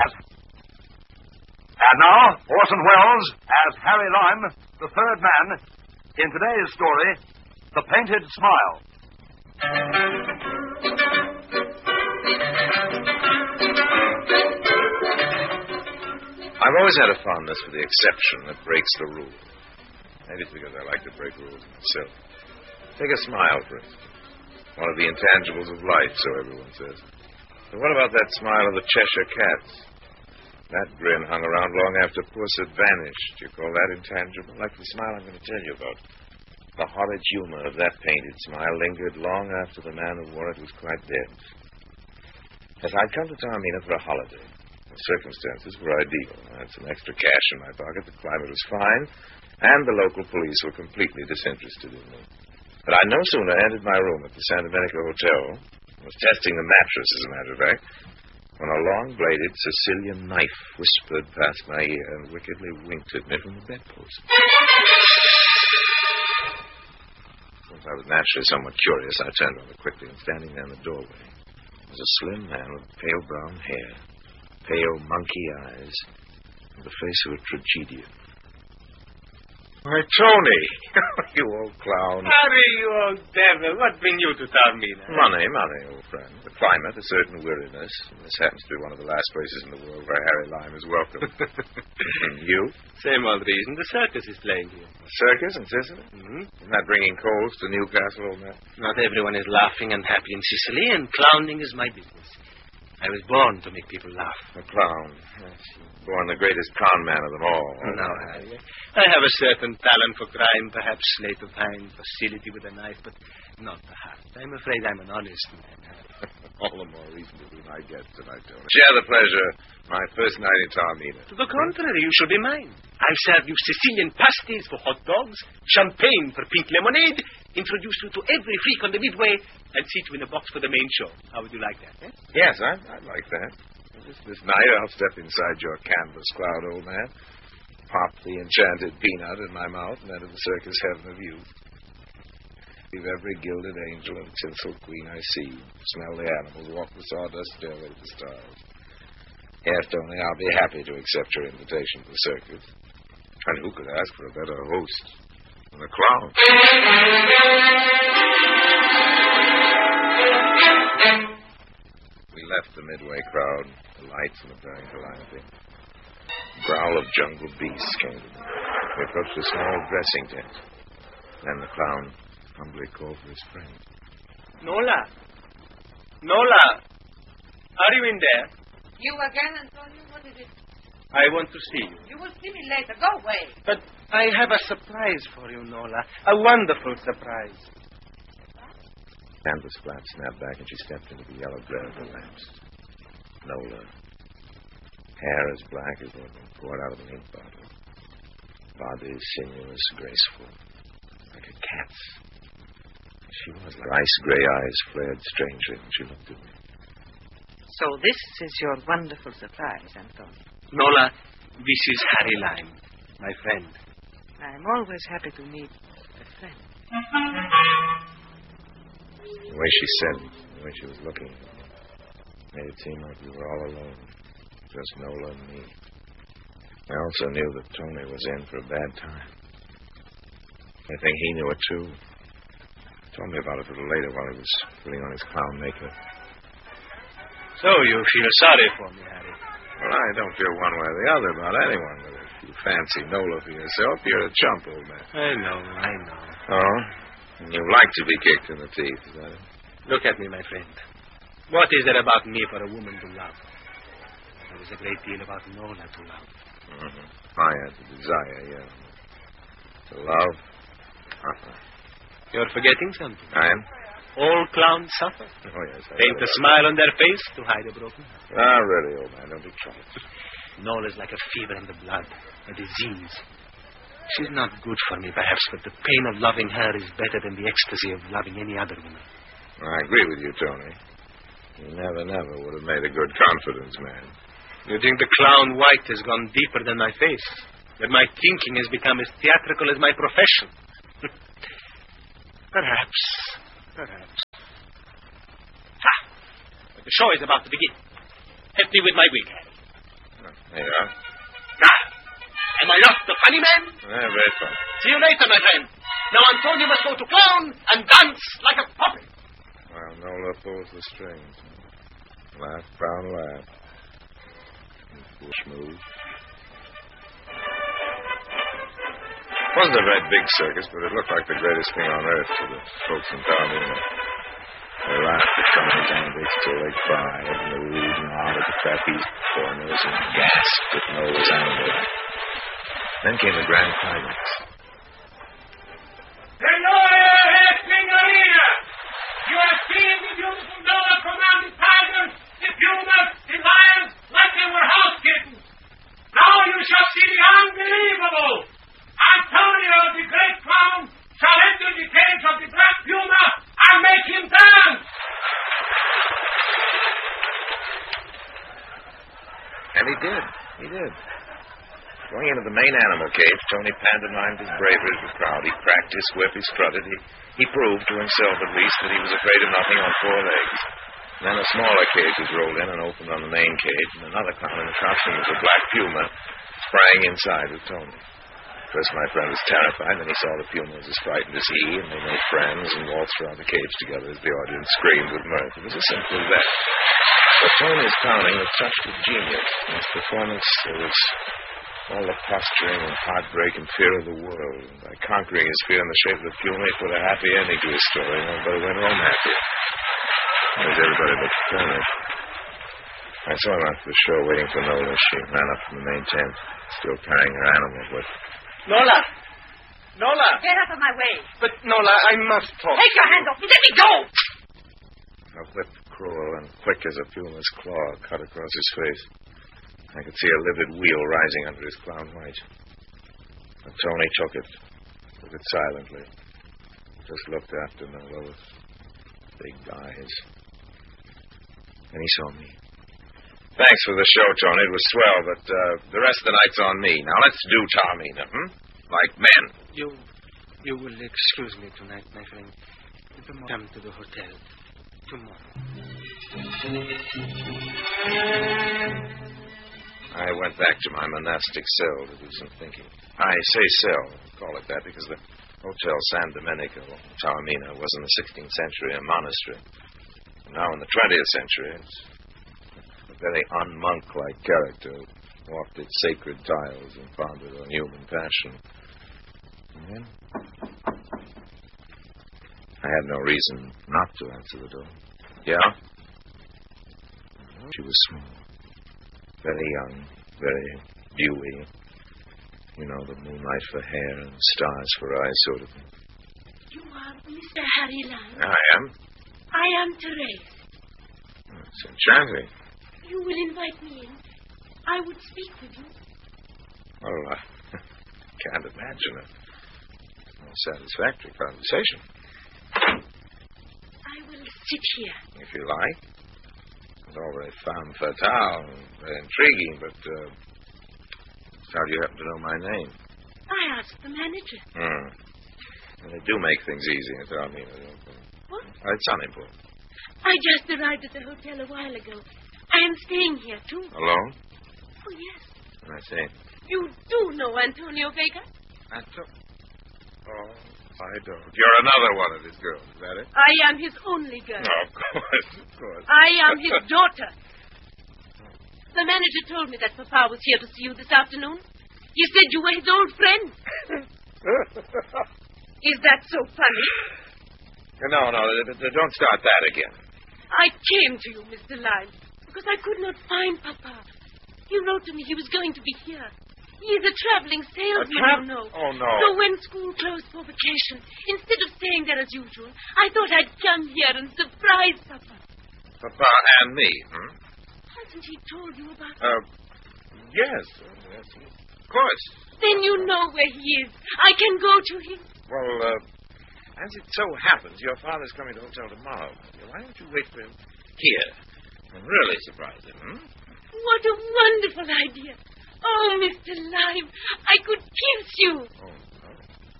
And now, Orson Welles as Harry Lime, the third man, in today's story, The Painted Smile. I've always had a fondness for the exception that breaks the rule. Maybe it's because I like to break rules myself. Take a smile, for instance. One of the intangibles of life, so everyone says. But what about that smile of the Cheshire Cats? That grin hung around long after Puss had vanished. You call that intangible? Like the smile I'm going to tell you about. The horrid humor of that painted smile lingered long after the man who wore it was quite dead. As I'd come to Taormina for a holiday, the circumstances were ideal. I had some extra cash in my pocket, the climate was fine, and the local police were completely disinterested in me. But I no sooner entered my room at the Santa Monica Hotel, was testing the mattress, as a matter of fact, when a long-bladed Sicilian knife whispered past my ear and wickedly winked at me from the bedpost. Since I was naturally somewhat curious, I turned on it quickly, and standing there in the doorway was a slim man with pale brown hair, pale monkey eyes, and the face of a tragedian. Why, Tony! You old clown. Harry, you old devil. What bring you to Taormina? Money, old friend. The climate, a certain weariness. And this happens to be one of the last places in the world where Harry Lime is welcome. You? Same old reason. The circus is playing here. Circus in Sicily? Mm-hmm. Isn't that bringing coals to Newcastle, old man? Not everyone is laughing and happy in Sicily, and clowning is my business. I was born to make people laugh. A clown. Yes. Born the greatest con man of them all. No, Harry. I have a certain talent for crime, perhaps sleight of hand, facility with a knife, but not the heart. I'm afraid I'm an honest man, Harry. All the more reason to be my guest tonight, Tony. Share the pleasure. My first night in Taormina. To the contrary, you should be mine. I'll serve you Sicilian pasties for hot dogs, champagne for pink lemonade, introduce you to every freak on the Midway, and seat you in a box for the main show. How would you like that, eh? Yes, I'd like that. This night I'll step inside your canvas cloud, old man, pop the enchanted peanut in my mouth, and enter the circus heaven of youth. Leave every gilded angel and tinsel queen I see, smell the animals, walk the sawdust stairway to the stars. Yes, Tony, I'll be happy to accept your invitation to the circus. And who could ask for a better host than a clown? We left the Midway crowd, the lights and the burning calliope. A growl of jungle beasts came to me. We approached a small dressing tent. Then the clown humbly called for his friend. Nola! Nola! Are you in there? You again, Antonio? What is it? I want to see you. You will see me later. Go away. But I have a surprise for you, Nola. A wonderful surprise. Canvas flap snapped back and she stepped into the yellow glare of the lamps. Nola. Hair as black as though it had been poured out of an ink bottle. Body sinuous, graceful. Like a cat's. She was. Her ice gray eyes flared strangely when she looked at me. So this is your wonderful surprise, Antonio. Nola, this is Harry Lime, my friend. I'm always happy to meet a friend. The way she said it, the way she was looking at me, made it seem like we were all alone. Just Nola and me. I also knew that Tony was in for a bad time. I think he knew it, too. He told me about it a little later while he was putting on his clown makeup. So you feel sorry for me, Harry? Well, I don't feel one way or the other about anyone, but if you fancy Nola for yourself, you're a chump, old man. I know. Oh? And you like to be kicked in the teeth, is that it? Look at me, my friend. What is there about me for a woman to love? There is a great deal about Nola to love. Mm-hmm. I had the desire, yeah. To love? You're forgetting something. I am? All clowns suffer. Oh, yes. Paint a smile on their face to hide a broken heart. Really, old man, don't be troubled. Nola's like a fever in the blood, a disease. She's not good for me, perhaps, but the pain of loving her is better than the ecstasy of loving any other woman. I agree with you, Tony. You never would have made a good confidence man. You think the clown white has gone deeper than my face? That my thinking has become as theatrical as my profession? Perhaps. Ha! But the show is about to begin. Help me with my wig, Harry. There you are. Now, am I not the funny man? Very fun. See you later, my friend. Now Antonio must go to clown and dance like a puppet. Well, Nola pulls the strings. Laugh, brown laugh. Bush move. It wasn't a very big circus, but it looked like the greatest thing on earth to the folks in Taormina. They laughed at Tony's antics till they cried, and they wooed and awed at the trapeze performers and gasped at Nola's anger. Then came the grand climax. Senora Signorina! You have seen the beautiful Nola command the tigers, the pumas, the lions, like they were house kittens. Now you shall see the unbelievable. Antonio, the great clown, shall enter the cage of the black puma and make him dance. And he did. He did. Going into the main animal cage, Tony pantomimed his bravery to the crowd. He cracked his whip, he strutted. He proved to himself, at least, that he was afraid of nothing on four legs. And then a smaller cage was rolled in and opened on the main cage, and another clown in the costume of a black puma sprang inside with Tony. First, my friend was terrified, then he saw the puma was as frightened as he, and they made friends and waltzed around the cage together as the audience screamed with mirth. It was as simple as that. But Tony's clowning was touched with genius. In his performance, there was all the posturing and heartbreak and fear of the world. And by conquering his fear in the shape of the puma, he put a happy ending to his story, and everybody went home happy. That was everybody but Tony. I saw him after the show waiting for Nola. She ran up from the main tent, still carrying her animal whip. Nola! Nola! Get out of my way. But, Nola, I must talk. Take your hands off me. Let me go! A whip cruel and quick as a puma's claw cut across his face. I could see a livid wheal rising under his clown white. But Tony took it silently. Just looked after Nola with big eyes. And he saw me. Thanks for the show, Tony. It was swell, but the rest of the night's on me. Now let's do Taormina, Like men. You will excuse me tonight, my friend. Come to the hotel tomorrow. I went back to my monastic cell to do some thinking. I say cell, call it that, because the Hotel San Domenico in Taormina was in the 16th century a monastery. Now in the 20th century, it's a very un-monk-like character who walked its sacred tiles and pondered on human passion. And then I had no reason not to answer the door. Yeah? She was small. Very young, very dewy. You know, the moonlight for hair and stars for eyes sort of thing. You are Mr. Harry Lime. I am. I am Therese. It's enchanting. You will invite me in. I would speak with you. Well, can't imagine a more satisfactory conversation. I will sit here. If you like. It's all very femme fatale and very intriguing, but how do you happen to know my name? I asked the manager. And they do make things easy in Taormina, don't they? What? It's unimportant. I just arrived at the hotel a while ago. I am staying here, too. Alone? Oh, yes. I see. You do know Antonio Vega? Oh, I don't. You're another one of his girls, is that it? I am his only girl. Oh, of course. I am his daughter. The manager told me that Papa was here to see you this afternoon. He said you were his old friend. Is that so funny? No, don't start that again. I came to you, Mr. Lime, because I could not find Papa. He wrote to me he was going to be here. He is a traveling salesman, you know. Oh, no. So when school closed for vacation, instead of staying there as usual, I thought I'd come here and surprise Papa. Papa and me, Hasn't he told you about Yes, of course. Then you know where he is. I can go to him. Well, as it so happens, your father's coming to the hotel tomorrow. Why don't you wait for him here and really surprise him, What a wonderful idea. Oh, Mr. Lime, I could kiss you. Oh,